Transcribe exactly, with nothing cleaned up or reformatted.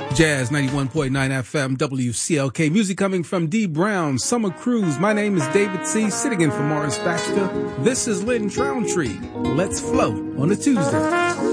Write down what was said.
Jazz ninety-one point nine F M, W C L K. Music coming from D. Brown, Summer Cruise. My name is David C., sitting in for Morris Baxter. This is Lynn Trountree. Let's flow on a Tuesday.